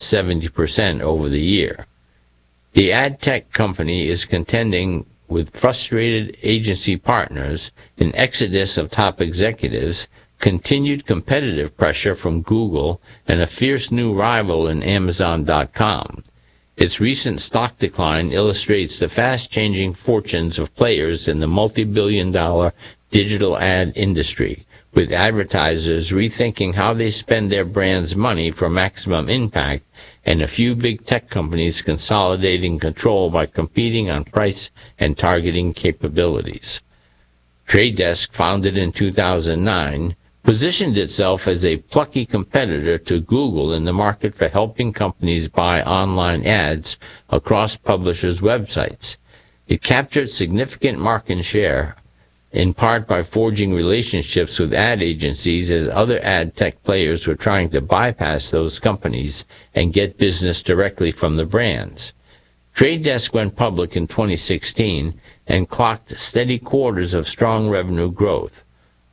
70% over the year. The ad tech company is contending with frustrated agency partners, an exodus of top executives, continued competitive pressure from Google, and a fierce new rival in Amazon.com. Its recent stock decline illustrates the fast-changing fortunes of players in the multi-billion-dollar digital ad industry, with advertisers rethinking how they spend their brand's money for maximum impact, and a few big tech companies consolidating control by competing on price and targeting capabilities. Trade Desk, founded in 2009, positioned itself as a plucky competitor to Google in the market for helping companies buy online ads across publishers' websites. It captured significant market share, in part by forging relationships with ad agencies as other ad tech players were trying to bypass those companies and get business directly from the brands. Trade Desk went public in 2016 and clocked steady quarters of strong revenue growth,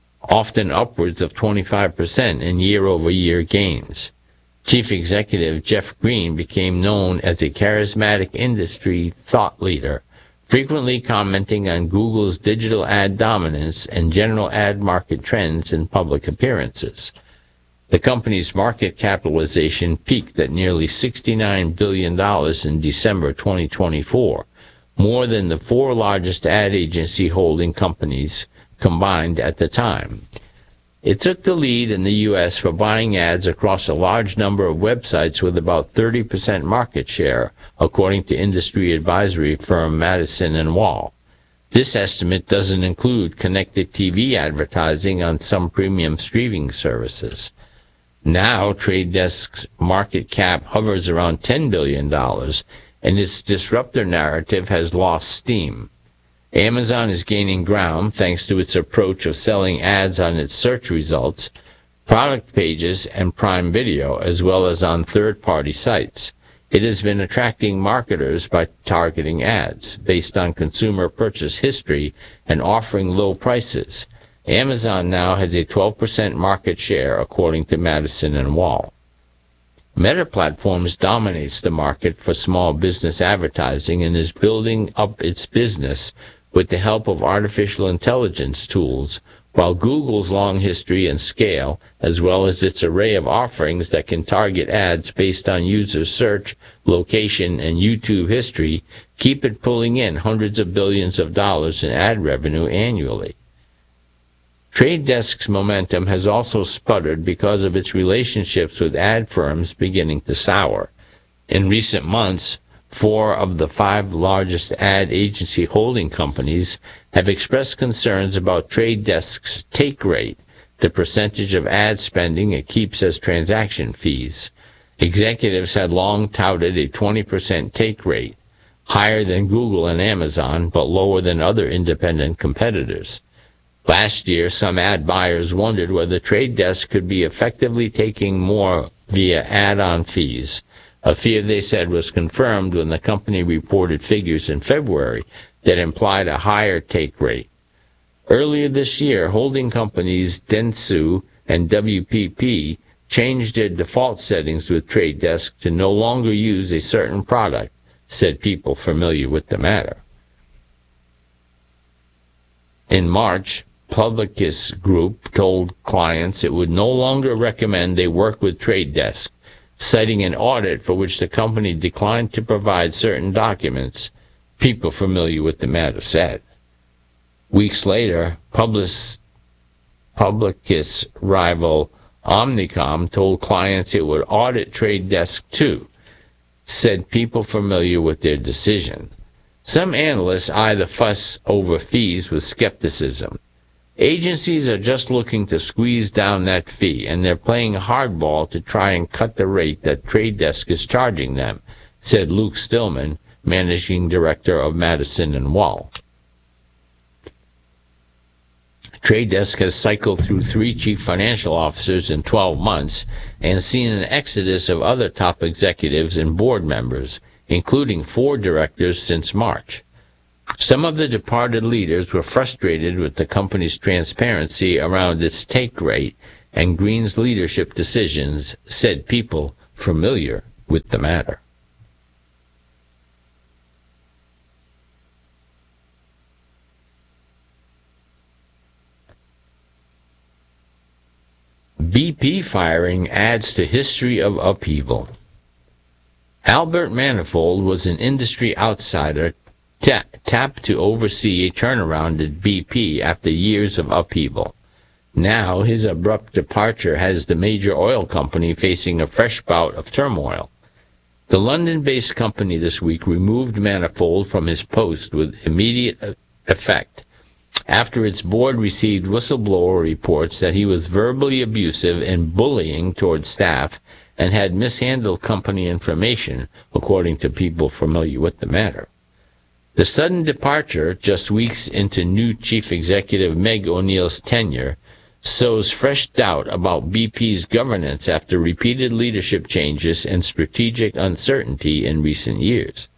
often upwards of 25% in year-over-year gains. Chief Executive Jeff Green became known as a charismatic industry thought leader, frequently commenting on Google's digital ad dominance and general ad market trends in public appearances. The company's market capitalization peaked at nearly $69 billion in December 2024, more than the four largest ad agency holding companies combined at the time. It took the lead in the U.S. for buying ads across a large number of websites with about 30% market share, according to industry advisory firm Madison & Wall. This estimate doesn't include connected TV advertising on some premium streaming services. Now, Trade Desk's market cap hovers around $10 billion, and its disruptor narrative has lost steam. Amazon is gaining ground thanks to its approach of selling ads on its search results, product pages, and Prime Video, as well as on third-party sites. It has been attracting marketers by targeting ads based on consumer purchase history and offering low prices. Amazon now has a 12% market share, according to Madison & Wall. Meta Platforms dominates the market for small business advertising and is building up its business with the help of artificial intelligence tools, while Google's long history and scale, as well as its array of offerings that can target ads based on user search, location, and YouTube history, keep it pulling in hundreds of billions of dollars in ad revenue annually. Trade Desk's momentum has also sputtered because of its relationships with ad firms beginning to sour. In recent months, 4 of the 5 largest ad agency holding companies have expressed concerns about Trade Desk's take rate, the percentage of ad spending it keeps as transaction fees. Executives had long touted a 20% take rate, higher than Google and Amazon, but lower than other independent competitors. Last year, some ad buyers wondered whether Trade Desk could be effectively taking more via add-on fees, a fear they said was confirmed when the company reported figures in February that implied a higher take rate. Earlier this year, holding companies Dentsu and WPP changed their default settings with Trade Desk to no longer use a certain product, said people familiar with the matter. In March, Publicis Group told clients it would no longer recommend they work with Trade Desk, citing an audit for which the company declined to provide certain documents, people familiar with the matter said. Weeks later, Publicis rival Omnicom told clients it would audit Trade Desk too, said people familiar with their decision. Some analysts eye the fuss over fees with skepticism. Agencies are just looking to squeeze down that fee, and they're playing hardball to try and cut the rate that Trade Desk is charging them, said Luke Stillman, managing director of Madison & Wall. Trade Desk has cycled through 3 chief financial officers in 12 months and seen an exodus of other top executives and board members, including 4 directors since March. Some of the departed leaders were frustrated with the company's transparency around its take rate and Green's leadership decisions, said people familiar with the matter. BP firing adds to history of upheaval. Albert Manifold was an industry outsider tapped to oversee a turnaround at BP after years of upheaval. Now, his abrupt departure has the major oil company facing a fresh bout of turmoil. The London-based company this week removed Manifold from his post with immediate effect after its board received whistleblower reports that he was verbally abusive and bullying toward staff and had mishandled company information, according to people familiar with the matter. The sudden departure, just weeks into new chief executive Meg O'Neill's tenure, sows fresh doubt about BP's governance after repeated leadership changes and strategic uncertainty in recent years.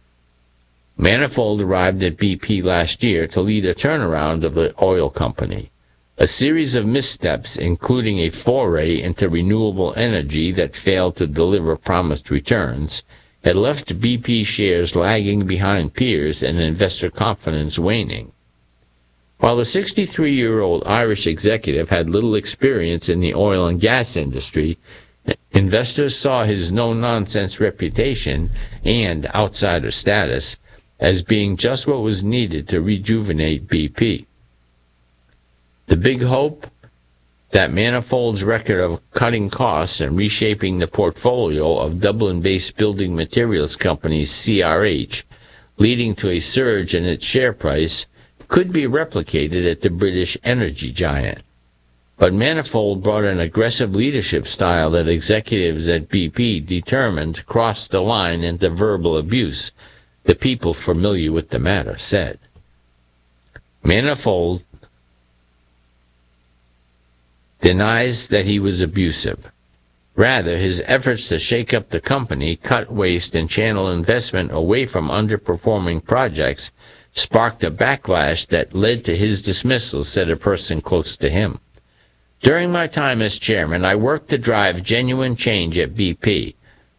Manifold arrived at BP last year to lead a turnaround of the oil company. A series of missteps, including a foray into renewable energy that failed to deliver promised returns, had left BP shares lagging behind peers and investor confidence waning. While the 63-year-old Irish executive had little experience in the oil and gas industry, investors saw his no-nonsense reputation and outsider status as being just what was needed to rejuvenate BP. The big hope? That Manifold's record of cutting costs and reshaping the portfolio of Dublin-based building materials company CRH, leading to a surge in its share price, could be replicated at the British energy giant. But Manifold brought an aggressive leadership style that executives at BP determined crossed the line into verbal abuse, the people familiar with the matter said. Manifold denies that he was abusive. Rather, his efforts to shake up the company, cut waste, and channel investment away from underperforming projects sparked a backlash that led to his dismissal, said a person close to him. During my time as chairman, I worked to drive genuine change at BP,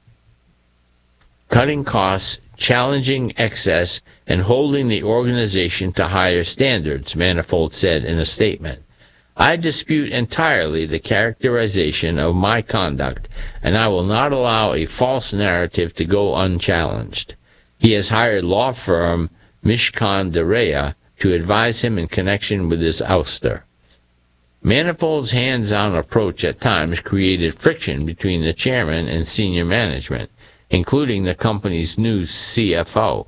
cutting costs, challenging excess, and holding the organization to higher standards, Manifold said in a statement. I dispute entirely the characterization of my conduct, and I will not allow a false narrative to go unchallenged. He has hired law firm Mishcon de Rea to advise him in connection with his ouster. Manifold's hands-on approach at times created friction between the chairman and senior management, including the company's new CEO,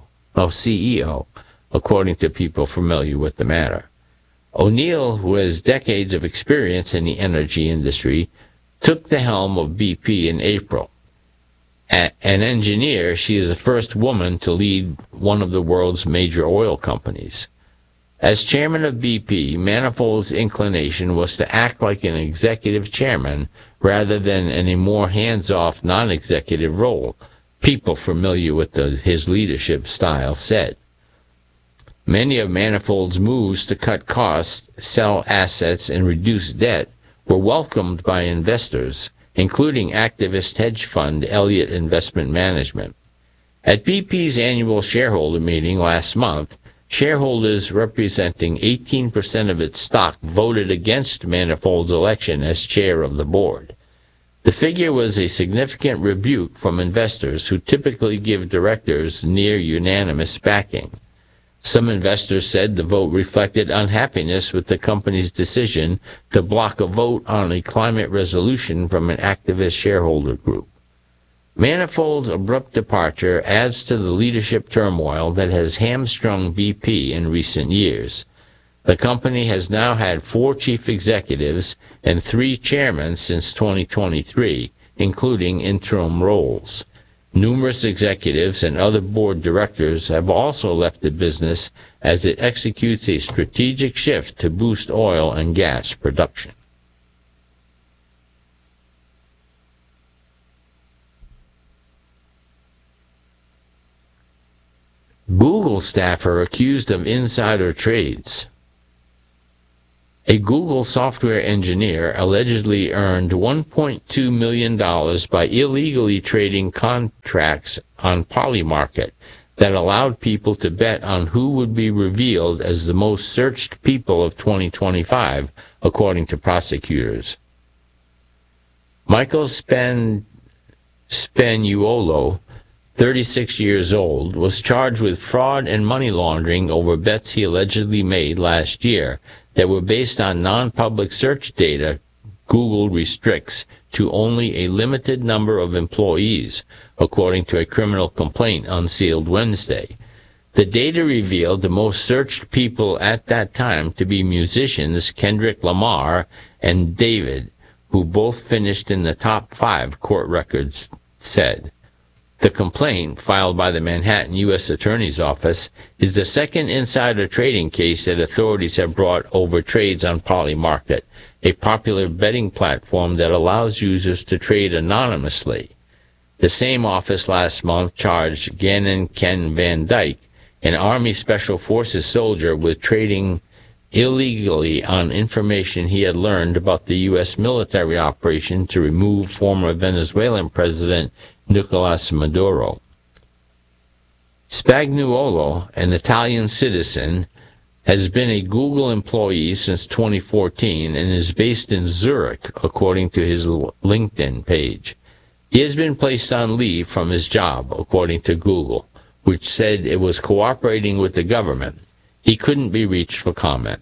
according to people familiar with the matter. O'Neill, who has decades of experience in the energy industry, took the helm of BP in April. An engineer, she is the first woman to lead one of the world's major oil companies. As chairman of BP, Manifold's inclination was to act like an executive chairman rather than in a more hands-off non-executive role, people familiar with his leadership style said. Many of Manifold's moves to cut costs, sell assets, and reduce debt were welcomed by investors, including activist hedge fund Elliott Investment Management. At BP's annual shareholder meeting last month, shareholders representing 18% of its stock voted against Manifold's election as chair of the board. The figure was a significant rebuke from investors who typically give directors near unanimous backing. Some investors said the vote reflected unhappiness with the company's decision to block a vote on a climate resolution from an activist shareholder group. Manifold's abrupt departure adds to the leadership turmoil that has hamstrung BP in recent years. The company has now had 4 chief executives and 3 chairmen since 2023, including interim roles. Numerous executives and other board directors have also left the business as it executes a strategic shift to boost oil and gas production. Google staffer accused of insider trades. A Google software engineer allegedly earned $1.2 million by illegally trading contracts on Polymarket that allowed people to bet on who would be revealed as the most searched people of 2025, according to prosecutors. Michael Spagnuolo, 36 years old, was charged with fraud and money laundering over bets he allegedly made last year that were based on non-public search data Google restricts to only a limited number of employees, according to a criminal complaint unsealed Wednesday. The data revealed the most searched people at that time to be musicians Kendrick Lamar and David, who both finished in the top 5, court records said. The complaint, filed by the Manhattan U.S. Attorney's Office, is the second insider trading case that authorities have brought over trades on Polymarket, a popular betting platform that allows users to trade anonymously. The same office last month charged Gannon Ken Van Dyke, an Army Special Forces soldier, with trading illegally on information he had learned about the U.S. military operation to remove former Venezuelan President Nicolas Maduro. Spagnuolo, an Italian citizen, has been a Google employee since 2014 and is based in Zurich, according to his LinkedIn page. He has been placed on leave from his job, according to Google, which said it was cooperating with the government. He couldn't be reached for comment.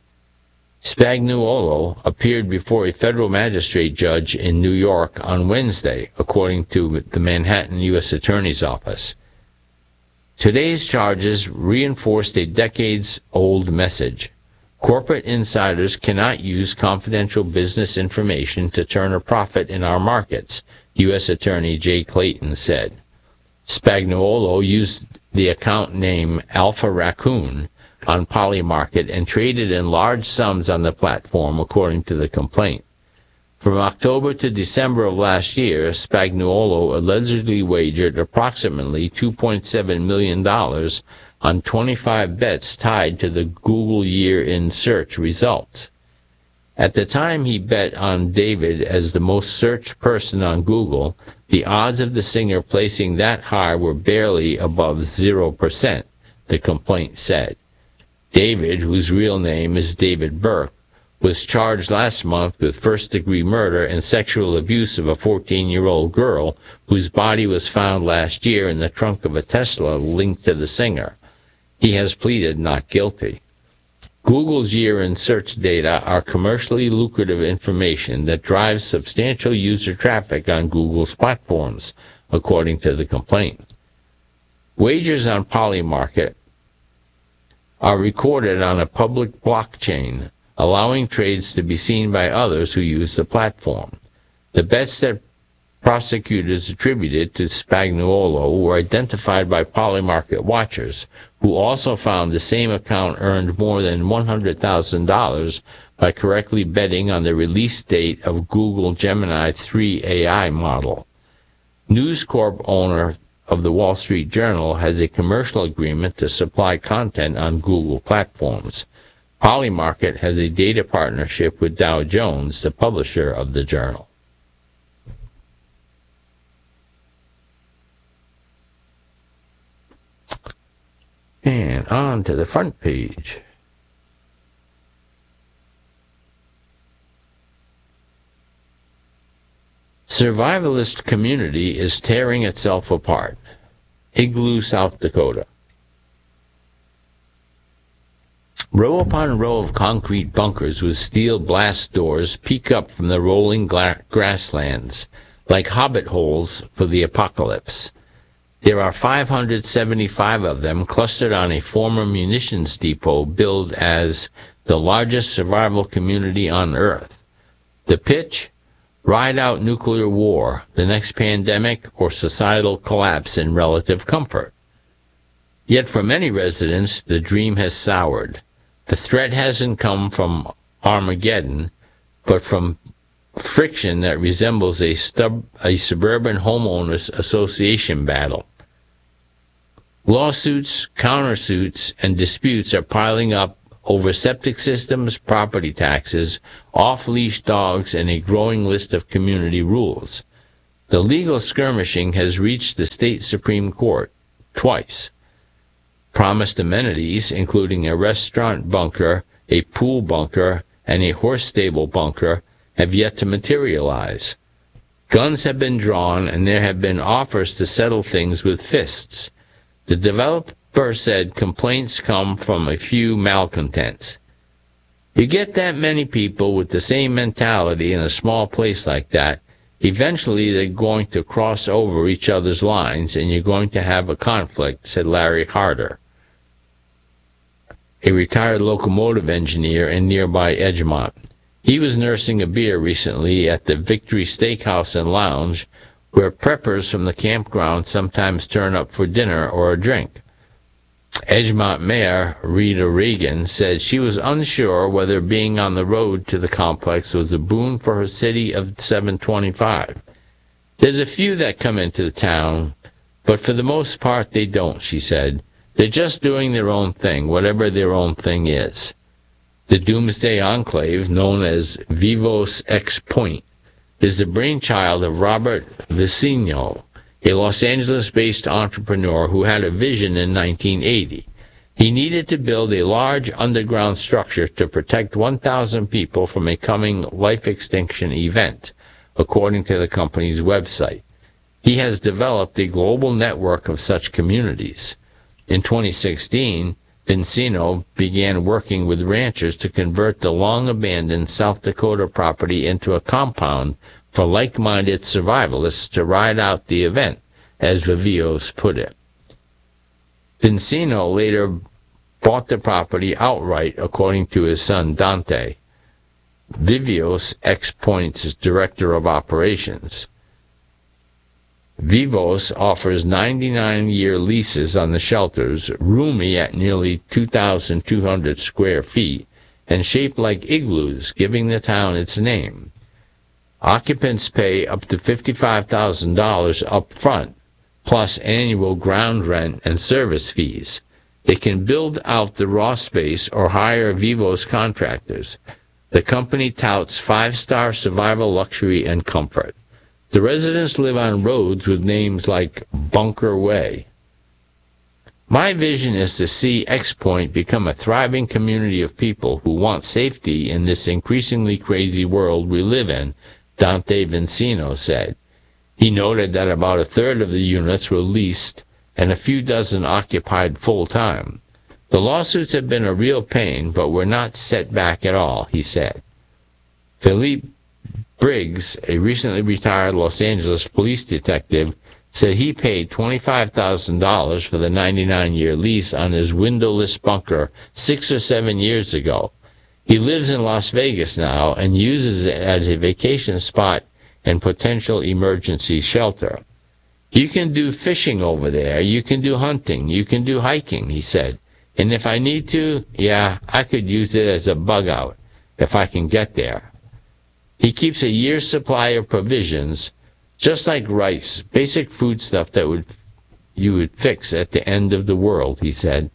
Spagnuolo appeared before a federal magistrate judge in New York on Wednesday, according to the Manhattan U.S. Attorney's Office. Today's charges reinforced a decades-old message. Corporate insiders cannot use confidential business information to turn a profit in our markets, U.S. Attorney Jay Clayton said. Spagnuolo used the account name Alpha Raccoon on Polymarket and traded in large sums on the platform, according to the complaint. From October to December of last year, Spagnuolo allegedly wagered approximately $2.7 million on 25 bets tied to the Google year-end search results. At the time he bet on David as the most searched person on Google, the odds of the singer placing that high were barely above 0%, the complaint said. David, whose real name is David Burke, was charged last month with first-degree murder and sexual abuse of a 14-year-old girl whose body was found last year in the trunk of a Tesla linked to the singer. He has pleaded not guilty. Google's year-end search data are commercially lucrative information that drives substantial user traffic on Google's platforms, according to the complaint. Wagers on Polymarket are recorded on a public blockchain, allowing trades to be seen by others who use the platform. The bets that prosecutors attributed to Spagnuolo were identified by Polymarket watchers, who also found the same account earned more than $100,000 by correctly betting on the release date of Google Gemini 3 AI model. News Corp owner of the Wall Street Journal has a commercial agreement to supply content on Google platforms. Polymarket has a data partnership with Dow Jones, the publisher of the journal. And on to the front page. Survivalist community is tearing itself apart. Igloo, South Dakota. Row upon row of concrete bunkers with steel blast doors peek up from the rolling grasslands, like hobbit holes for the apocalypse. There are 575 of them clustered on a former munitions depot billed as the largest survival community on Earth. The pitch? Ride out nuclear war, the next pandemic, or societal collapse in relative comfort. Yet for many residents, the dream has soured. The threat hasn't come from Armageddon, but from friction that resembles a suburban homeowners association battle. Lawsuits, countersuits, and disputes are piling up over septic systems, property taxes, off-leash dogs, and a growing list of community rules. The legal skirmishing has reached the state Supreme Court twice. Promised amenities, including a restaurant bunker, a pool bunker, and a horse stable bunker, have yet to materialize. Guns have been drawn, and there have been offers to settle things with fists. The developer said complaints come from a few malcontents. You get that many people with the same mentality in a small place like that, eventually they're going to cross over each other's lines, and you're going to have a conflict, said Larry Harder, a retired locomotive engineer in nearby Edgemont. He was nursing a beer recently at the Victory Steakhouse and Lounge, where preppers from the campground sometimes turn up for dinner or a drink. Edgemont Mayor Rita Reagan said she was unsure whether being on the road to the complex was a boon for her city of 725. There's a few that come into the town, but for the most part they don't, she said. They're just doing their own thing, whatever their own thing is. The Doomsday Enclave, known as Vivos X Point, is the brainchild of Robert Vicino, a Los Angeles-based entrepreneur who had a vision in 1980. He needed to build a large underground structure to protect 1,000 people from a coming life extinction event, according to the company's website. He has developed a global network of such communities. In 2016, Vicino began working with ranchers to convert the long-abandoned South Dakota property into a compound for like-minded survivalists to ride out the event, as Vivos put it. Vicino later bought the property outright, according to his son Dante, Vivos X Point's director of operations. Vivos offers 99-year leases on the shelters, roomy at nearly 2,200 square feet, and shaped like igloos, giving the town its name. Occupants pay up to $55,000 up front, plus annual ground rent and service fees. They can build out the raw space or hire Vivos contractors. The company touts 5-star survival luxury and comfort. The residents live on roads with names like Bunker Way. My vision is to see X Point become a thriving community of people who want safety in this increasingly crazy world we live in, Dante Vicino said. He noted that about a third of the units were leased and a few dozen occupied full-time. The lawsuits have been a real pain, but we're not set back at all, he said. Philippe Briggs, a recently retired Los Angeles police detective, said he paid $25,000 for the 99-year lease on his windowless bunker 6 or 7 years ago. He lives in Las Vegas now and uses it as a vacation spot and potential emergency shelter. You can do fishing over there, you can do hunting, you can do hiking, he said. And if I need to, yeah, I could use it as a bug out if I can get there. He keeps a year's supply of provisions, just like rice, basic food stuff that you would fix at the end of the world, he said,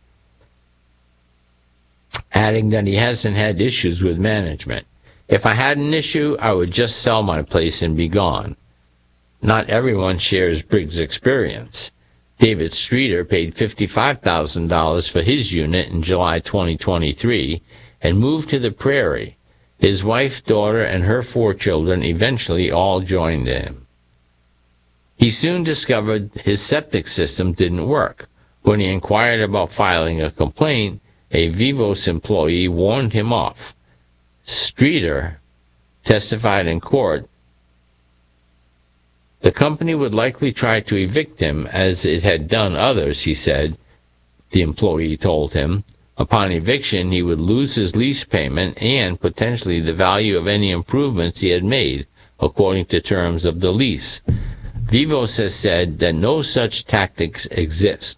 adding that he hasn't had issues with management. If I had an issue, I would just sell my place and be gone. Not everyone shares Briggs' experience. David Streeter paid $55,000 for his unit in July 2023 and moved to the prairie. His wife, daughter, and her 4 children eventually all joined him. He soon discovered his septic system didn't work. When he inquired about filing a complaint, a Vivos employee warned him off. Streeter testified in court. The company would likely try to evict him, as it had done others, he said, the employee told him. Upon eviction, he would lose his lease payment and potentially the value of any improvements he had made, according to terms of the lease. Vivos has said that no such tactics exist.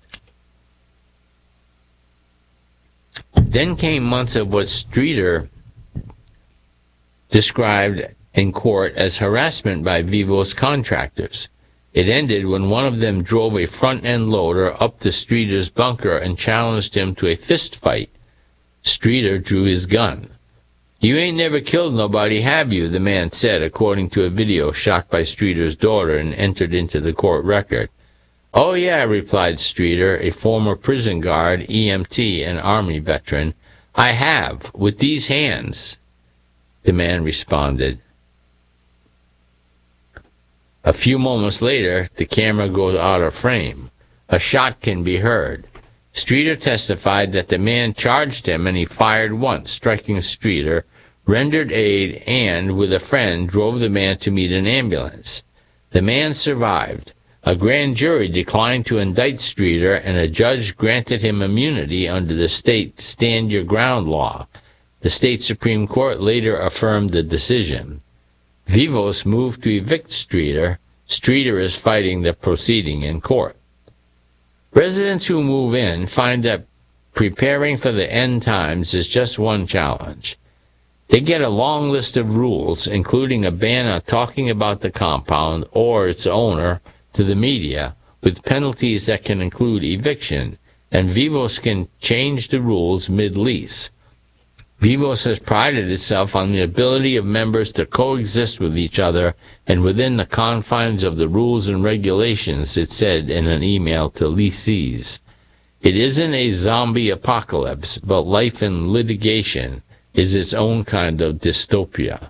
Then came months of what Streeter described in court as harassment by Vivos contractors. It ended when one of them drove a front-end loader up to Streeter's bunker and challenged him to a fist fight. Streeter drew his gun. "You ain't never killed nobody, have you?" the man said, according to a video shot by Streeter's daughter and entered into the court record. "Oh, yeah," replied Streeter, a former prison guard, EMT, and Army veteran. "I have, with these hands," the man responded. A few moments later, the camera goes out of frame. A shot can be heard. Streeter testified that the man charged him and he fired once, striking Streeter, rendered aid, and, with a friend, drove the man to meet an ambulance. The man survived. A grand jury declined to indict Streeter, and a judge granted him immunity under the state Stand Your Ground law. The state Supreme Court later affirmed the decision. Vivos moved to evict Streeter. Streeter is fighting the proceeding in court. Residents who move in find that preparing for the end times is just one challenge. They get a long list of rules, including a ban on talking about the compound or its owner to the media, with penalties that can include eviction, and Vivos can change the rules mid-lease. Vivos has prided itself on the ability of members to coexist with each other and within the confines of the rules and regulations, it said in an email to leasees. It isn't a zombie apocalypse, but life in litigation is its own kind of dystopia.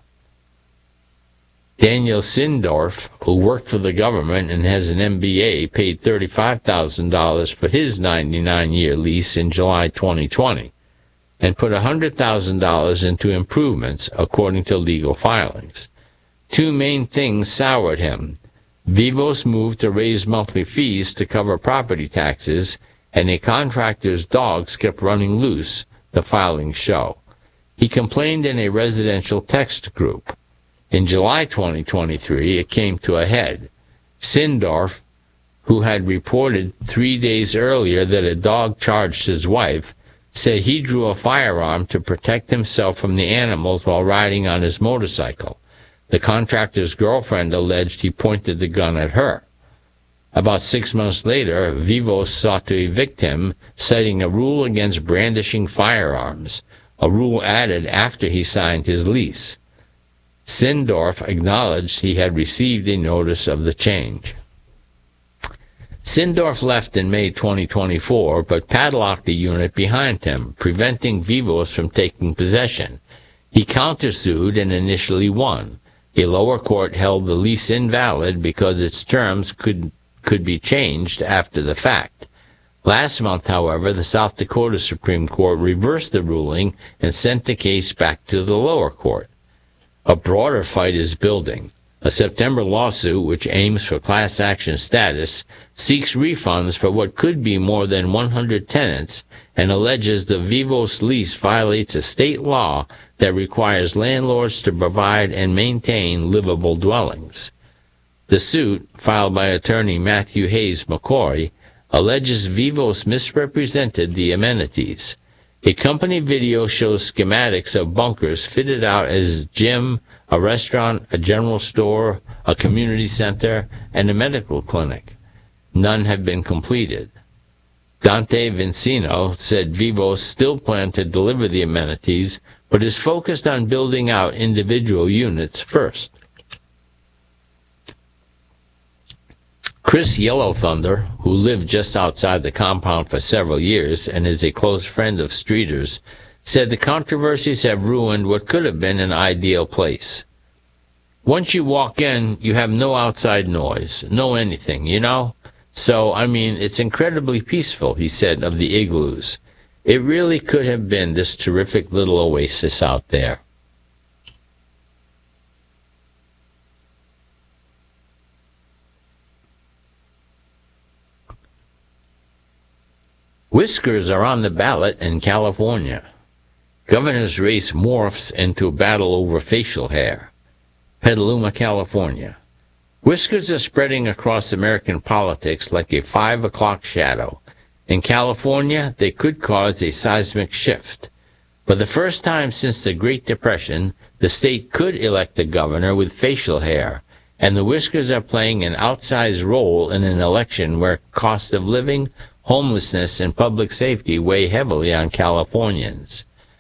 Daniel Sindorf, who worked for the government and has an MBA, paid $35,000 for his 99-year lease in July 2020 and put $100,000 into improvements, according to legal filings. Two main things soured him. Vivos moved to raise monthly fees to cover property taxes, and a contractor's dogs kept running loose, the filings show. He complained in a residential text group. In July 2023, it came to a head. Sindorf, who had reported 3 days earlier that a dog charged his wife, said he drew a firearm to protect himself from the animals while riding on his motorcycle. The contractor's girlfriend alleged he pointed the gun at her. About 6 months later, Vivos sought to evict him, citing a rule against brandishing firearms, a rule added after he signed his lease. Sindorf acknowledged he had received a notice of the change. Sindorf left in May 2024, but padlocked the unit behind him, preventing Vivos from taking possession. He countersued and initially won. A lower court held the lease invalid because its terms could be changed after the fact. Last month, however, the South Dakota Supreme Court reversed the ruling and sent the case back to the lower court. A broader fight is building. A September lawsuit, which aims for class action status, seeks refunds for what could be more than 100 tenants and alleges the Vivos lease violates a state law that requires landlords to provide and maintain livable dwellings. The suit, filed by attorney Matthew Hayes McCoy, alleges Vivos misrepresented the amenities. A company video shows schematics of bunkers fitted out as gym, a restaurant, a general store, a community center, and a medical clinic. None have been completed. Dante Vincino said Vivos still planned to deliver the amenities, but is focused on building out individual units first. Chris Yellow Thunder, who lived just outside the compound for several years and is a close friend of Streeter's, said the controversies have ruined what could have been an ideal place. Once you walk in, you have no outside noise, no anything, you know? So, it's incredibly peaceful, he said of the igloos. It really could have been this terrific little oasis out there. Whiskers are on the ballot in California. Governor's race morphs into a battle over facial hair. Petaluma, California. Whiskers are spreading across American politics like a 5 o'clock shadow. In California, they could cause a seismic shift. For the first time since the Great Depression, the state could elect a governor with facial hair, and the whiskers are playing an outsized role in an election where cost of living, homelessness, and public safety weigh heavily on Californians.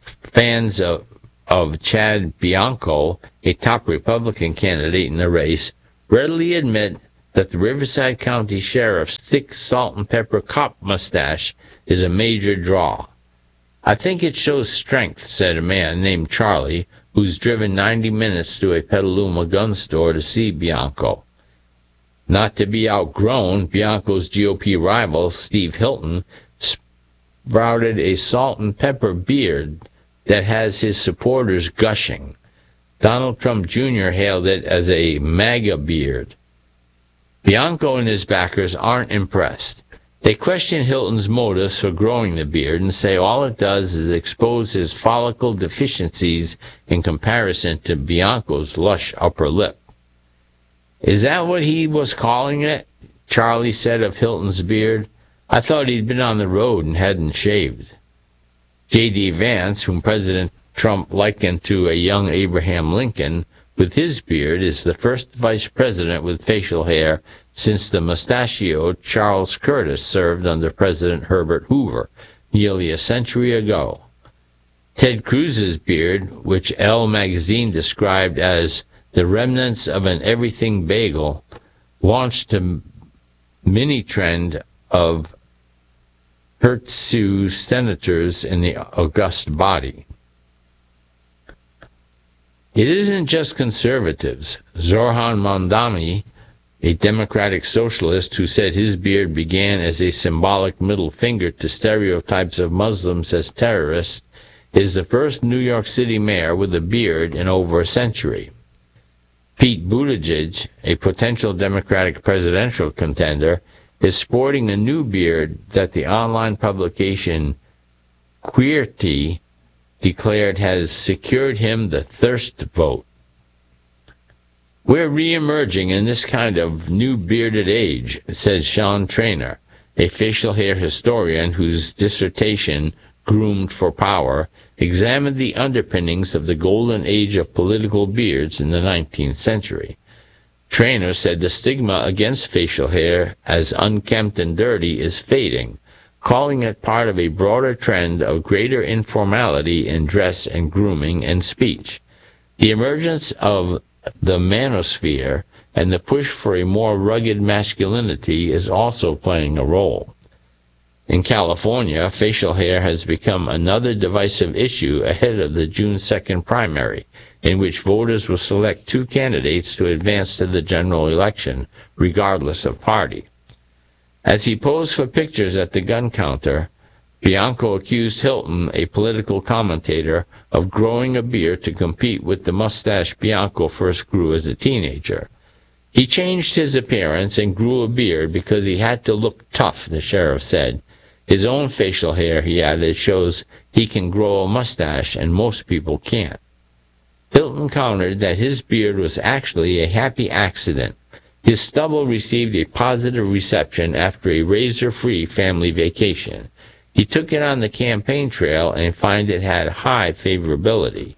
fans of Chad Bianco, a top Republican candidate in the race, readily admit that the Riverside County Sheriff's thick salt and pepper cop mustache is a major draw. "I think it shows strength," said a man named Charlie, who's driven 90 minutes to a Petaluma gun store to see Bianco. Not to be outgrown, Bianco's GOP rival, Steve Hilton, sprouted a salt and pepper beard that has his supporters gushing. Donald Trump Jr. hailed it as a MAGA beard. Bianco and his backers aren't impressed. They question Hilton's motives for growing the beard and say all it does is expose his follicle deficiencies in comparison to Bianco's lush upper lip. "Is that what he was calling it?" Charlie said of Hilton's beard. "I thought he'd been on the road and hadn't shaved." J.D. Vance, whom President Trump likened to a young Abraham Lincoln, with his beard, is the first vice president with facial hair since the mustachioed Charles Curtis served under President Herbert Hoover nearly a century ago. Ted Cruz's beard, which Elle magazine described as the remnants of an everything bagel, launched a mini-trend of hirsute senators in the august body. It isn't just conservatives. Zoran Mondani, a Democratic socialist who said his beard began as a symbolic middle finger to stereotypes of Muslims as terrorists, is the first New York City mayor with a beard in over a century. Pete Buttigieg, a potential Democratic presidential contender, is sporting a new beard that the online publication Queerty declared has secured him the thirst vote. "We're re-emerging in this kind of new bearded age," said Sean Traynor, a facial hair historian whose dissertation, Groomed for Power, examined the underpinnings of the golden age of political beards in the 19th century. Traynor said the stigma against facial hair as unkempt and dirty is fading, calling it part of a broader trend of greater informality in dress and grooming and speech. The emergence of the manosphere and the push for a more rugged masculinity is also playing a role. In California, facial hair has become another divisive issue ahead of the June 2nd primary, in which voters will select two candidates to advance to the general election, regardless of party. As he posed for pictures at the gun counter, Bianco accused Hilton, a political commentator, of growing a beard to compete with the mustache Bianco first grew as a teenager. "He changed his appearance and grew a beard because he had to look tough," the sheriff said. His own facial hair, he added, shows he can grow a mustache and most people can't. Hilton countered that his beard was actually a happy accident. His stubble received a positive reception after a razor-free family vacation. He took it on the campaign trail and found it had high favorability.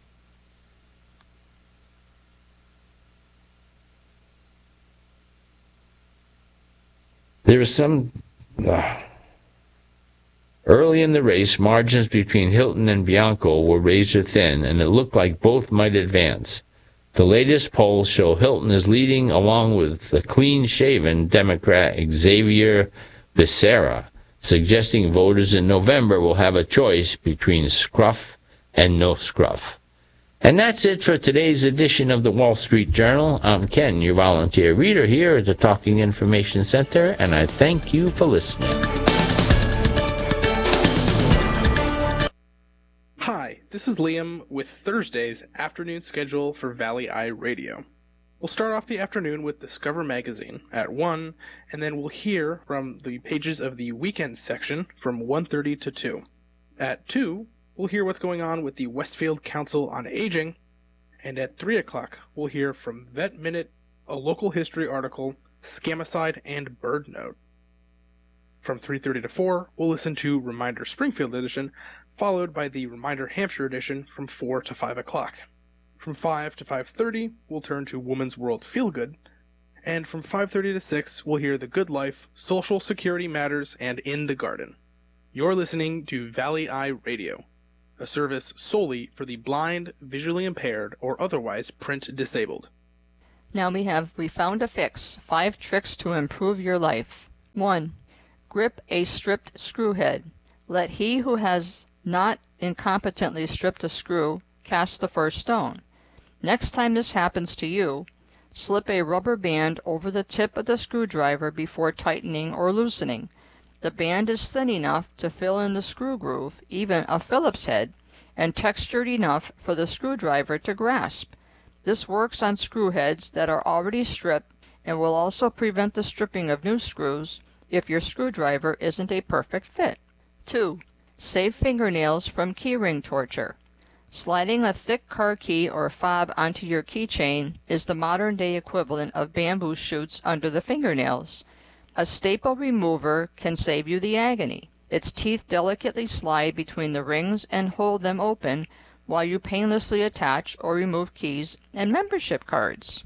There was some... Early in the race, margins between Hilton and Bianco were razor-thin, and it looked like both might advance. The latest polls show Hilton is leading along with the clean-shaven Democrat Xavier Becerra, suggesting voters in November will have a choice between scruff and no scruff. And that's it for today's edition of the Wall Street Journal. I'm Ken, your volunteer reader here at the Talking Information Center, and I thank you for listening. Hi, this is Liam with Thursday's afternoon schedule for Valley Eye Radio. We'll start off the afternoon with Discover Magazine at 1, and then we'll hear from the pages of the weekend section from 1:30 to 2. At 2, we'll hear what's going on with the Westfield Council on Aging, and at 3 o'clock, we'll hear from Vet Minute, a local history article, Scamicide, and Bird Note. From 3:30 to 4, we'll listen to Reminder Springfield Edition, followed by the Reminder Hampshire Edition from 4 to 5 o'clock. From 5 to 5:30, we'll turn to Woman's World Feelgood, and from 5:30 to 6, we'll hear The Good Life, Social Security Matters, and In the Garden. You're listening to Valley Eye Radio. a service solely for the blind, visually impaired, or otherwise print disabled. Now we found a fix. 5 tricks to improve your life. 1. Grip a stripped screw head. Let he who has not incompetently stripped a screw cast the first stone. Next time this happens to you, slip a rubber band over the tip of the screwdriver before tightening or loosening. The band is thin enough to fill in the screw groove, even a Phillips head, and textured enough for the screwdriver to grasp. This works on screw heads that are already stripped and will also prevent the stripping of new screws if your screwdriver isn't a perfect fit. 2. Save fingernails from keyring torture. Sliding a thick car key or fob onto your keychain is the modern-day equivalent of bamboo shoots under the fingernails. A staple remover can save you the agony. Its teeth delicately slide between the rings and hold them open while you painlessly attach or remove keys and membership cards.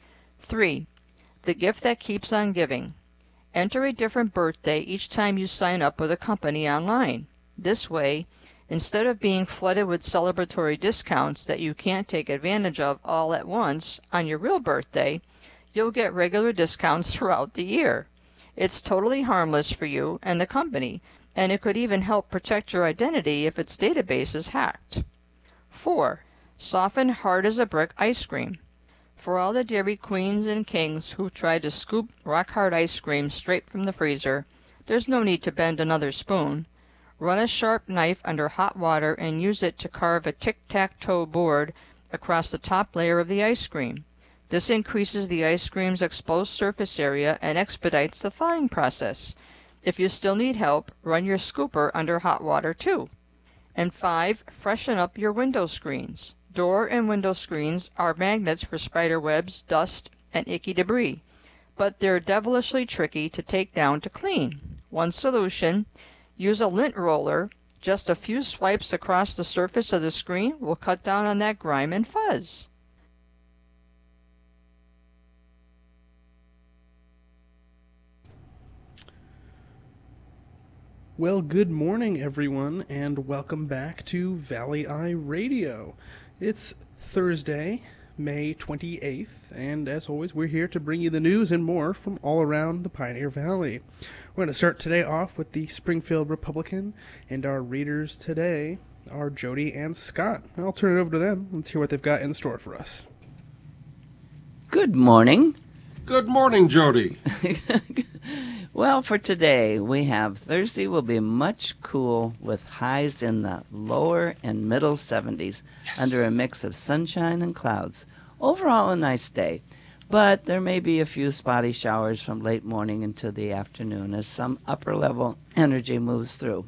3. The gift that keeps on giving. Enter a different birthday each time you sign up with a company online. This way, instead of being flooded with celebratory discounts that you can't take advantage of all at once on your real birthday, you'll get regular discounts throughout the year. It's totally harmless for you and the company, and it could even help protect your identity if its database is hacked. 4. Soften hard as a brick ice cream. For all the Dairy Queens and Kings who try to scoop rock-hard ice cream straight from the freezer, there's no need to bend another spoon. Run a sharp knife under hot water and use it to carve a tic-tac-toe board across the top layer of the ice cream. This increases the ice cream's exposed surface area and expedites the thawing process. If you still need help, run your scooper under hot water too. And 5. Freshen up your window screens. Door and window screens are magnets for spider webs, dust, and icky debris, but they're devilishly tricky to take down to clean. One solution: use a lint roller. Just a few swipes across the surface of the screen will cut down on that grime and fuzz. Well, good morning, everyone, and welcome back to Valley Eye Radio. It's Thursday, May 28th, and as always, we're here to bring you the news and more from all around the Pioneer Valley. We're going to start today off with the Springfield Republican, and our readers today are Jody and Scott. I'll turn it over to them. Let's hear what they've got in store for us. Good morning. Good morning, Jody. Well, for today, we have Thursday will be much cool with highs in the lower and middle 70s under a mix of sunshine and clouds. Overall, a nice day, but there may be a few spotty showers from late morning into the afternoon as some upper-level energy moves through.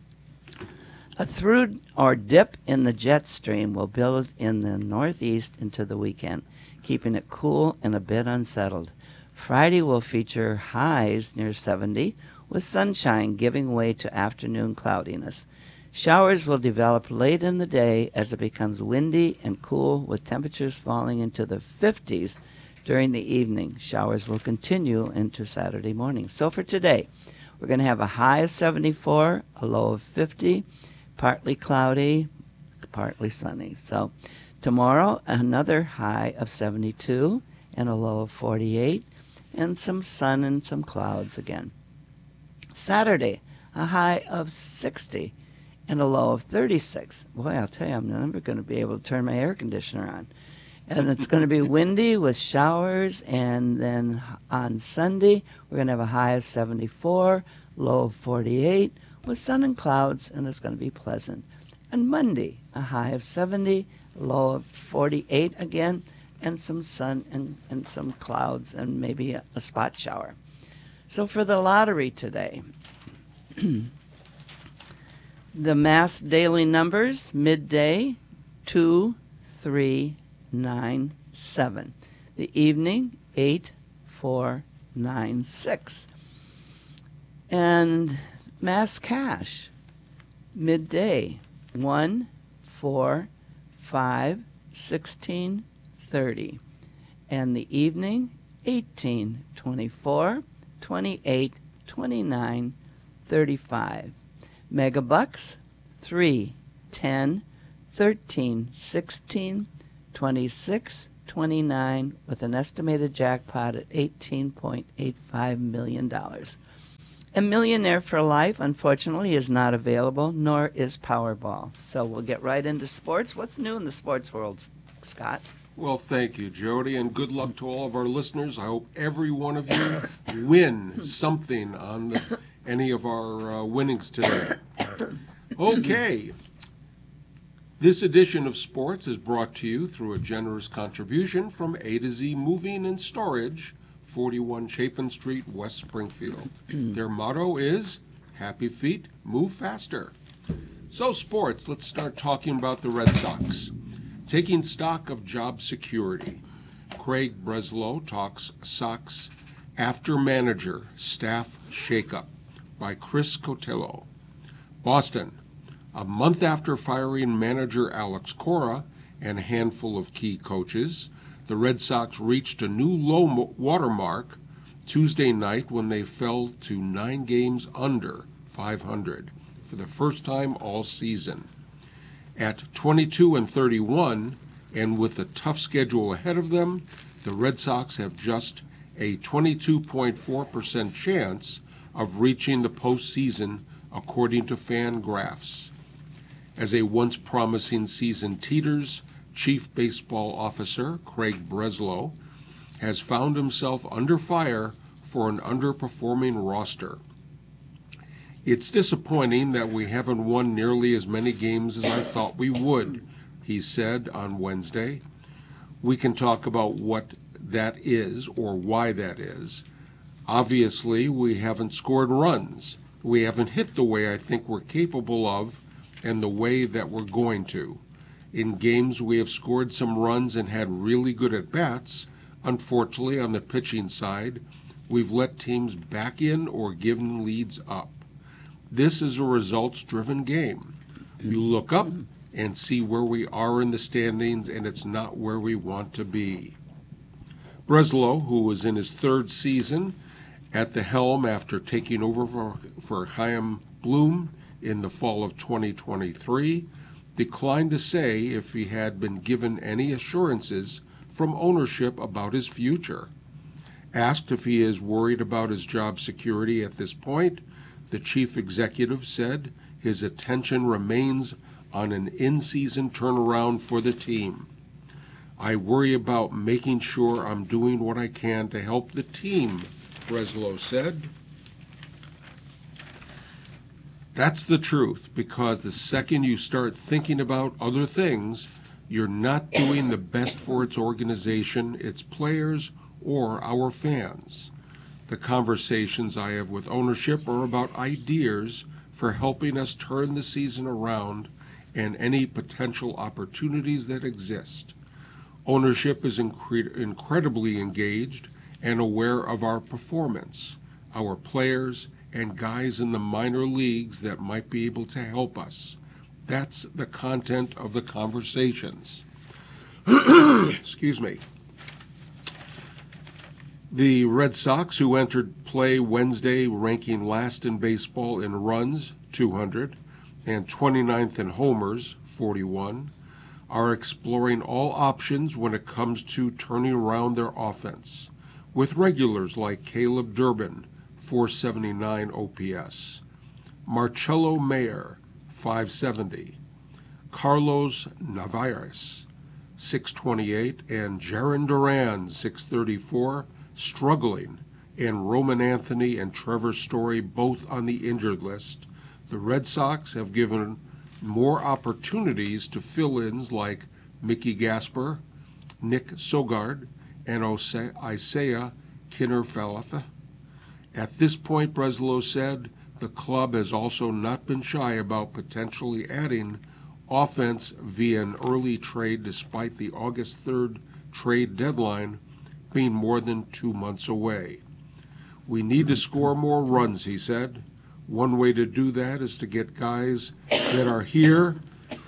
A through or dip in the jet stream will build in the northeast into the weekend, keeping it cool and a bit unsettled. Friday will feature highs near 70, with sunshine giving way to afternoon cloudiness. Showers will develop late in the day as it becomes windy and cool, with temperatures falling into the 50s during the evening. Showers will continue into Saturday morning. So for today, we're going to have a high of 74, a low of 50, partly cloudy, partly sunny. So tomorrow, another high of 72 and a low of 48. And some sun and some clouds again. Saturday, a high of 60 and a low of 36. Boy, I'll tell you, I'm never going to be able to turn my air conditioner on. And it's going to be windy with showers. And then on Sunday, we're going to have a high of 74, low of 48, with sun and clouds, and it's going to be pleasant. And Monday, a high of 70, low of 48 again, and some sun and some clouds and maybe a spot shower. So for the lottery today, the mass daily numbers, midday, 2, 3, 9, 7. The evening, 8, 4, 9, 6. And mass cash, midday, 1, 4, 5, 16, 30, and the evening 18, 24, 28, 29, 35. Megabucks 3, 10, 13, 16, 26, 29, with an estimated jackpot at $18.85 million. A Millionaire for Life, unfortunately, is not available, nor is Powerball. So we'll get right into sports. What's new in the sports world, Scott? Well, thank you, Jody, and good luck to all of our listeners. I hope every one of you win something on any of our winnings today. Okay. This edition of Sports is brought to you through a generous contribution from A to Z Moving and Storage, 41 Chapin Street, West Springfield. Their motto is, Happy Feet, Move Faster. So sports, let's start talking about the Red Sox. Taking stock of job security, Craig Breslow talks Sox after manager staff shakeup by Chris Cotillo. Boston, a month after firing manager Alex Cora and a handful of key coaches, the Red Sox reached a new low watermark Tuesday night when they fell to 9 games under 500 for the first time all season. At 22-31, and with a tough schedule ahead of them, the Red Sox have just a 22.4% chance of reaching the postseason, according to Fangraphs. As a once promising season teeters, Chief Baseball Officer Craig Breslow has found himself under fire for an underperforming roster. It's disappointing that we haven't won nearly as many games as I thought we would, he said on Wednesday. We can talk about what that is or why that is. Obviously, we haven't scored runs. We haven't hit the way I think we're capable of and the way that we're going to. In games, we have scored some runs and had really good at-bats. Unfortunately, on the pitching side, we've let teams back in or given leads up. This is a results-driven game. You look up and see where we are in the standings, and it's not where we want to be. Breslow, who was in his third season at the helm after taking over for Chaim Bloom in the fall of 2023, declined to say if he had been given any assurances from ownership about his future. Asked if he is worried about his job security at this point, the chief executive said his attention remains on an in-season turnaround for the team. I worry about making sure I'm doing what I can to help the team, Breslow said. That's the truth, because the second you start thinking about other things, you're not doing the best for its organization, its players, or our fans. The conversations I have with ownership are about ideas for helping us turn the season around and any potential opportunities that exist. Ownership is incredibly engaged and aware of our performance, our players, and guys in the minor leagues that might be able to help us. That's the content of the conversations. Excuse me. The Red Sox, who entered play Wednesday ranking last in baseball in runs, 200, and 29th in homers, 41, are exploring all options when it comes to turning around their offense, with regulars like Caleb Durbin, 479 OPS, Marcelo Mayer, 570, Carlos Navarez, 628, and Jarren Duran, 634, struggling, and Roman Anthony and Trevor Story both on the injured list. The Red Sox have given more opportunities to fill-ins like Mickey Gasper, Nick Sogard, and Isaiah Kinner-Falefa. At this point, Breslow said, the club has also not been shy about potentially adding offense via an early trade despite the August 3rd trade deadline being more than 2 months away. We need to score more runs, he said. One way to do that is to get guys that are here,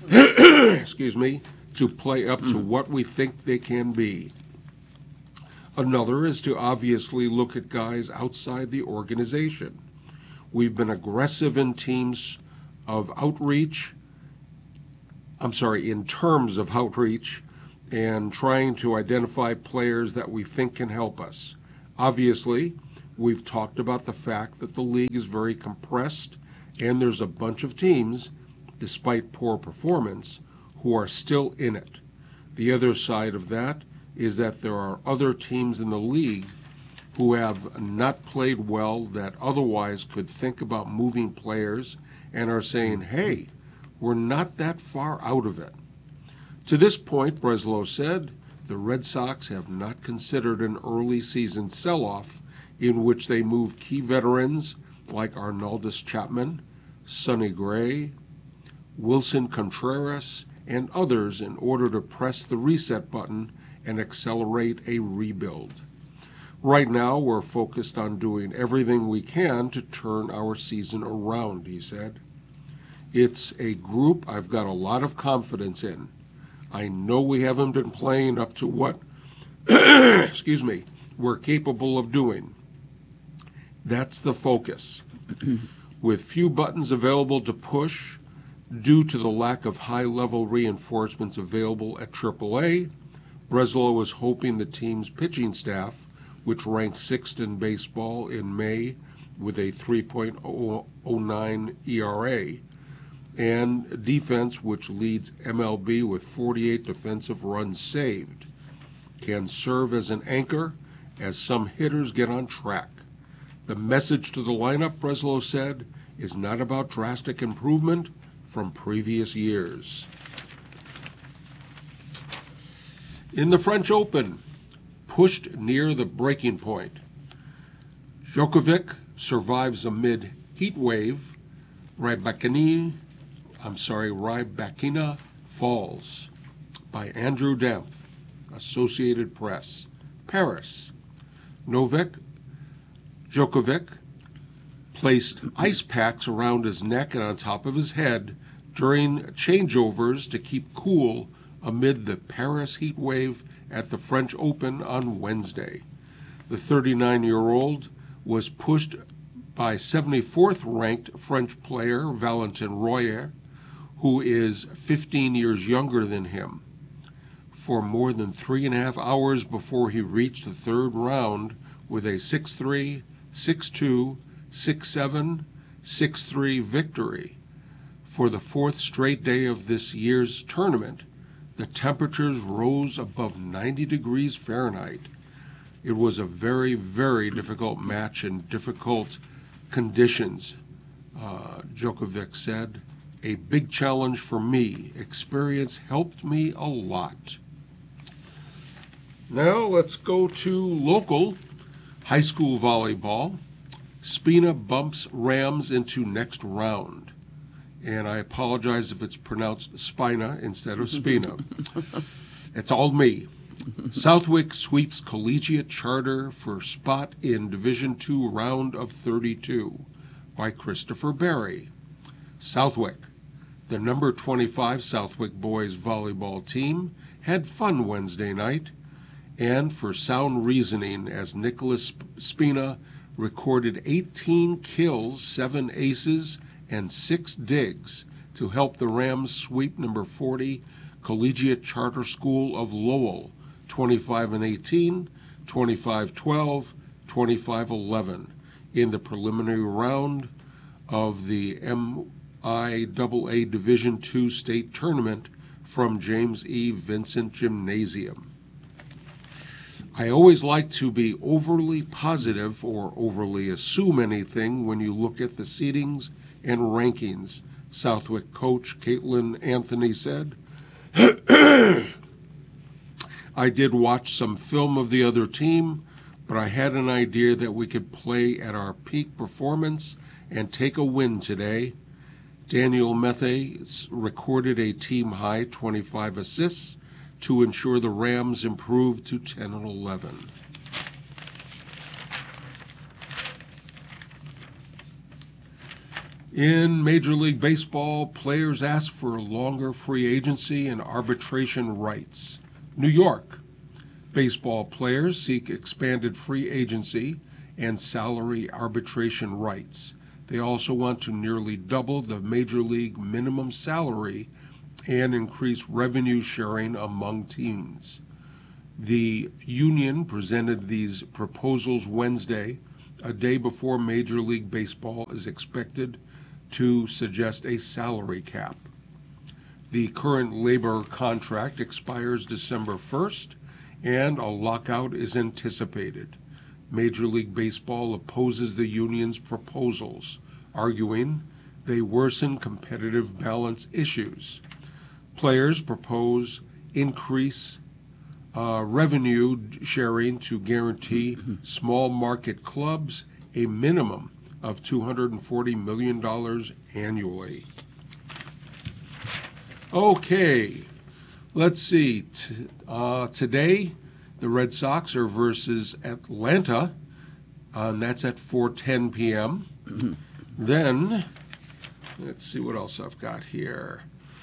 to play up to what we think they can be. Another is to obviously look at guys outside the organization. We've been aggressive in teams of outreach in terms of outreach and trying to identify players that we think can help us. Obviously, we've talked about the fact that the league is very compressed and there's a bunch of teams, despite poor performance, who are still in it. The other side of that is that there are other teams in the league who have not played well that otherwise could think about moving players and are saying, hey, we're not that far out of it. To this point, Breslow said, the Red Sox have not considered an early season sell-off in which they move key veterans like Arnaldus Chapman, Sonny Gray, Wilson Contreras, and others in order to press the reset button and accelerate a rebuild. Right now, we're focused on doing everything we can to turn our season around, he said. It's a group I've got a lot of confidence in. I know we haven't been playing up to what we're capable of doing. That's the focus. With few buttons available to push due to the lack of high-level reinforcements available at AAA, Breslow is hoping the team's pitching staff, which ranked 6th in baseball in May with a 3.09 ERA, and defense, which leads MLB with 48 defensive runs saved, can serve as an anchor as some hitters get on track. The message to the lineup, Breslow said, is not about drastic improvement from previous years. In the French Open, pushed near the breaking point, Djokovic survives amid heat wave. Rybakina falls, by Andrew Dempf, Associated Press. Paris. Novak Djokovic placed ice packs around his neck and on top of his head during changeovers to keep cool amid the Paris heat wave at the French Open on Wednesday. The 39-year-old was pushed by 74th ranked French player Valentin Royer, who is 15 years younger than him, for more than 3.5 hours before he reached the third round with a 6-3, 6-2, 6-7, 6-3 victory. For the fourth straight day of this year's tournament, the temperatures rose above 90 degrees Fahrenheit. It was a very, very difficult match in difficult conditions, Djokovic said. A big challenge for me. Experience helped me a lot. Now let's go to local high school volleyball. Spina bumps Rams into next round. And I apologize if it's pronounced Spina instead of Spina. It's all me. Southwick sweeps Collegiate Charter for spot in Division II round of 32 by Christopher Berry. Southwick, the number 25 Southwick boys volleyball team, had fun Wednesday night, and for sound reasoning, as Nicholas Spina recorded 18 kills, 7 aces, and 6 digs to help the Rams sweep number 40 Collegiate Charter School of Lowell, 25-18, 25-12, 25-11 in the preliminary round of the MIAA Division II state tournament from James E. Vincent Gymnasium. I always like to be overly positive or overly assume anything when you look at the seedings and rankings, Southwick coach Caitlin Anthony said. I did watch some film of the other team, but I had an idea that we could play at our peak performance and take a win today. Daniel Methe recorded a team-high 25 assists to ensure the Rams improved to 10-11. In Major League Baseball, players ask for longer free agency and arbitration rights. New York, baseball players seek expanded free agency and salary arbitration rights. They also want to nearly double the Major League minimum salary and increase revenue sharing among teams. The union presented these proposals Wednesday, a day before Major League Baseball is expected to suggest a salary cap. The current labor contract expires December 1st, and a lockout is anticipated. Major League Baseball opposes the union's proposals, arguing they worsen competitive balance issues. Players propose increase revenue sharing to guarantee small market clubs a minimum of $240 million annually. Okay, let's see. Today, the Red Sox are versus Atlanta, and that's at 4:10 p.m. Then, let's see what else I've got here.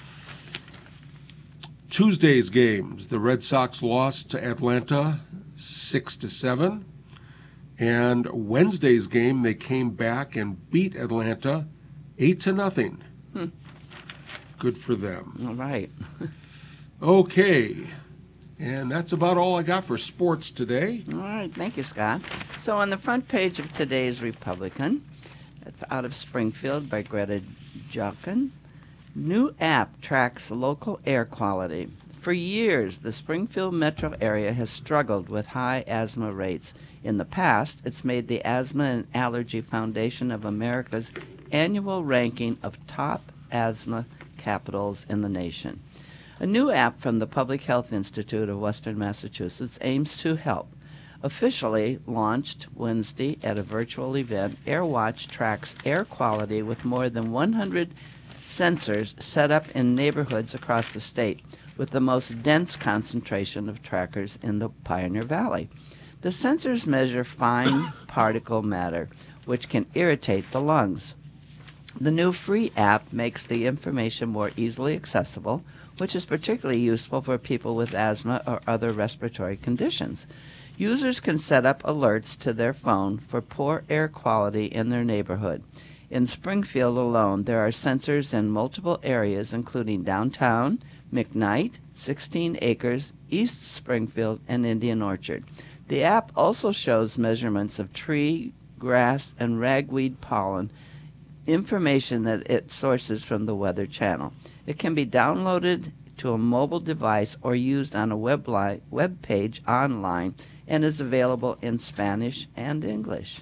Tuesday's games, the Red Sox lost to Atlanta 6-7. And Wednesday's game, they came back and beat Atlanta 8-0. Good for them. All right. Okay. And that's about all I got for sports today. All right. Thank you, Scott. So on the front page of today's Republican, out of Springfield by Greta Jochen, new app tracks local air quality. For years, the Springfield metro area has struggled with high asthma rates. In the past, it's made the Asthma and Allergy Foundation of America's annual ranking of top asthma capitals in the nation. A new app from the Public Health Institute of Western Massachusetts aims to help. Officially launched Wednesday at a virtual event, AirWatch tracks air quality with more than 100 sensors set up in neighborhoods across the state, with the most dense concentration of trackers in the Pioneer Valley. The sensors measure fine particle matter, which can irritate the lungs. The new free app makes the information more easily accessible, which is particularly useful for people with asthma or other respiratory conditions. Users can set up alerts to their phone for poor air quality in their neighborhood. In Springfield alone, there are sensors in multiple areas, including downtown, McKnight, 16 Acres, East Springfield, and Indian Orchard. The app also shows measurements of tree, grass, and ragweed pollen, information that it sources from the Weather Channel. It can be downloaded to a mobile device or used on a web page online and is available in Spanish and English.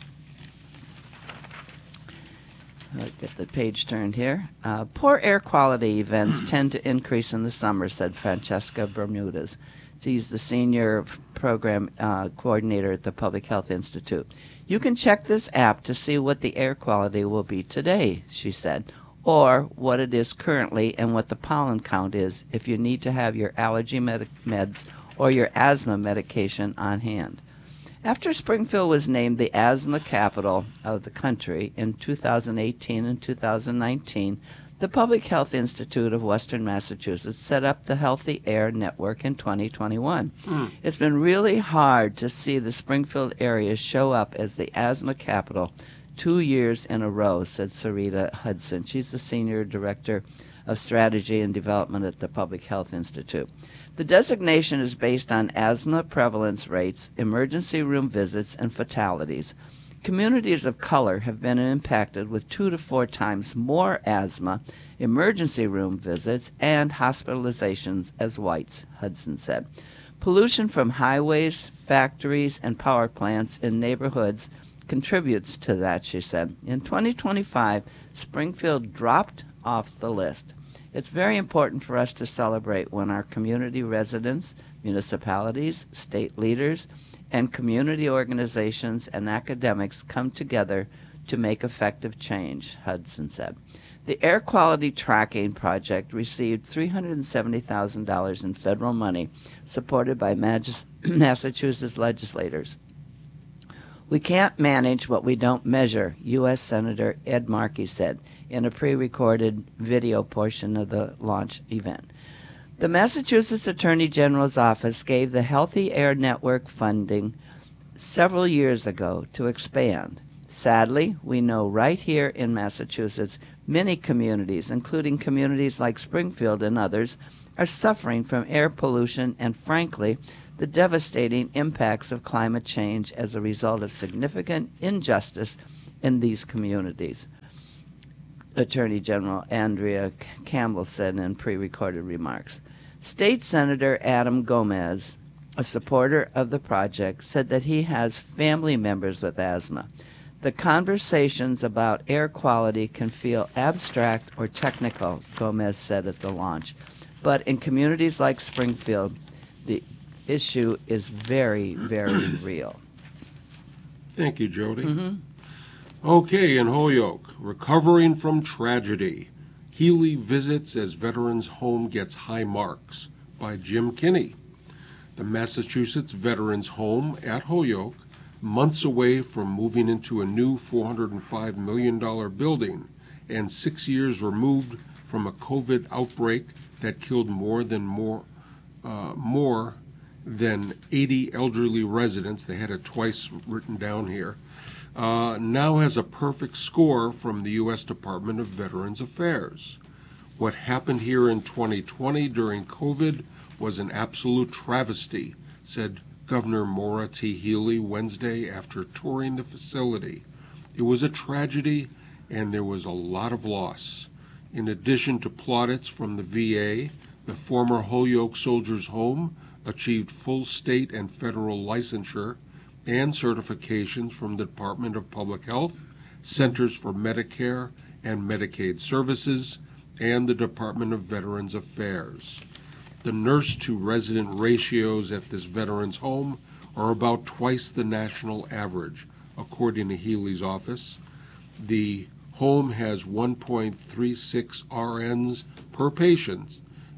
I'll get the page turned here. Poor air quality events tend to increase in the summer, said Francesca Bermudez. She's the senior program coordinator at the Public Health Institute. You can check this app to see what the air quality will be today, she said, or what it is currently and what the pollen count is if you need to have your allergy meds or your asthma medication on hand. After Springfield was named the asthma capital of the country in 2018 and 2019, the Public Health Institute of Western Massachusetts set up the Healthy Air Network in 2021. It's been really hard to see the Springfield area show up as the asthma capital 2 years in a row, said Sarita Hudson. She's the Senior Director of Strategy and Development at the Public Health Institute. The designation is based on asthma prevalence rates, emergency room visits, and fatalities. Communities of color have been impacted with 2 to 4 times more asthma, emergency room visits, and hospitalizations as whites, Hudson said. Pollution from highways, factories, and power plants in neighborhoods contributes to that, she said. In 2025, Springfield dropped off the list. It's very important for us to celebrate when our community residents, municipalities, state leaders, and community organizations and academics come together to make effective change, Hudson said. The Air Quality Tracking Project received $370,000 in federal money supported by Massachusetts legislators. We can't manage what we don't measure, U.S. Senator Ed Markey said in a pre-recorded video portion of the launch event. The Massachusetts Attorney General's office gave the Healthy Air Network funding several years ago to expand. Sadly, we know right here in Massachusetts, many communities, including communities like Springfield and others, are suffering from air pollution and, frankly, the devastating impacts of climate change as a result of significant injustice in these communities. Attorney General Andrea Campbell said in pre-recorded remarks. State Senator Adam Gomez, a supporter of the project, said that he has family members with asthma. The conversations about air quality can feel abstract or technical, Gomez said at the launch. But in communities like Springfield, the issue is very, very real. Thank you, Jody. Okay, in Holyoke, recovering from tragedy. Healy visits as veterans' home gets high marks by Jim Kinney. The Massachusetts Veterans Home at Holyoke, months away from moving into a new $405 million building and 6 years removed from a COVID outbreak that killed more than 80 elderly residents. They had it twice written down here. Now has a perfect score from the U.S. Department of Veterans Affairs. What happened here in 2020 during COVID was an absolute travesty, said Governor Maura T. Healey Wednesday after touring the facility. It was a tragedy and there was a lot of loss. In addition to plaudits from the VA, the former Holyoke Soldiers' Home achieved full state and federal licensure and certifications from the Department of Public Health, Centers for Medicare and Medicaid Services, and the Department of Veterans Affairs. The nurse-to-resident ratios at this veterans home are about twice the national average, according to Healey's office. The home has 1.36 RNs per patient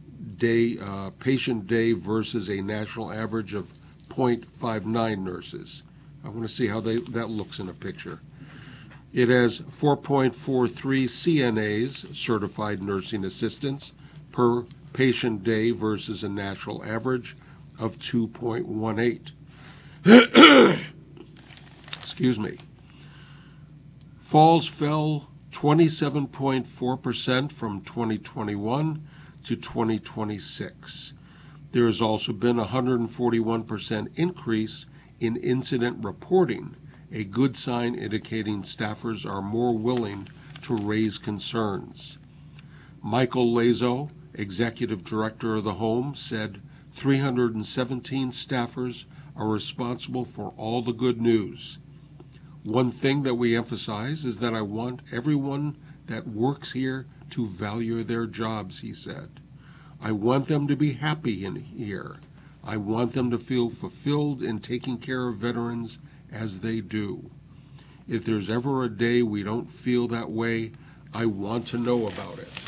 day versus a national average of 0.59 nurses. I want to see how that looks in a picture. It has 4.43 CNAs, certified nursing assistants, per patient day versus a national average of 2.18. Excuse me. Falls fell 27.4% from 2021 to 2026. There has also been a 141% increase in incident reporting, a good sign indicating staffers are more willing to raise concerns. Michael Lazo, executive director of the home, said 317 staffers are responsible for all the good news. One thing that we emphasize is that I want everyone that works here to value their jobs, he said. I want them to be happy in here. I want them to feel fulfilled in taking care of veterans as they do. If there's ever a day we don't feel that way, I want to know about it.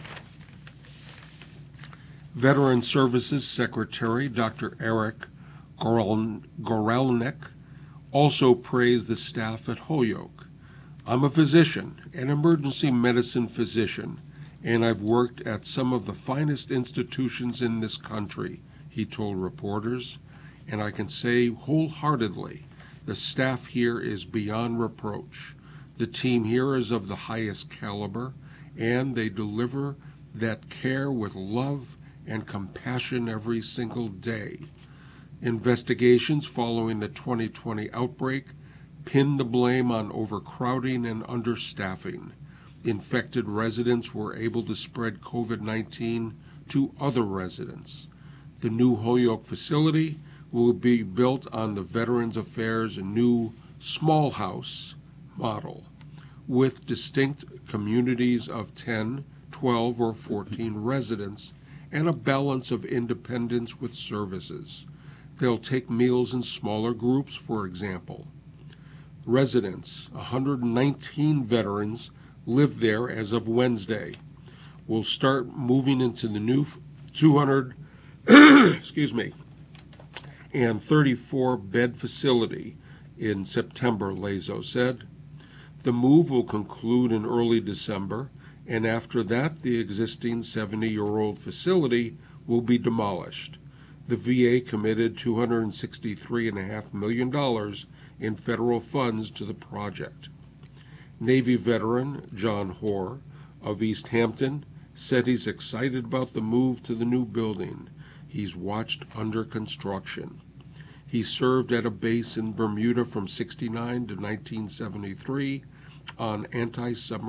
Veteran Services Secretary Dr. Eric Gorelnik also praised the staff at Holyoke. I'm a physician, an emergency medicine physician, and I've worked at some of the finest institutions in this country, he told reporters, and I can say wholeheartedly, the staff here is beyond reproach. The team here is of the highest caliber, and they deliver that care with love and compassion every single day. Investigations following the 2020 outbreak pinned the blame on overcrowding and understaffing. Infected residents were able to spread COVID-19 to other residents. The new Holyoke facility will be built on the Veterans Affairs new small house model with distinct communities of 10, 12, or 14 residents and a balance of independence with services. They'll take meals in smaller groups, for example. Residents, 119 veterans, live there as of Wednesday. We'll start moving into the new 200 and 34-bed facility in September, Lazo said. The move will conclude in early December, and after that, the existing 70-year-old facility will be demolished. The VA committed $263.5 million in federal funds to the project. Navy veteran John Hoare of East Hampton said he's excited about the move to the new building he's watched under construction. He served at a base in Bermuda from '69 to 1973 on anti-submarine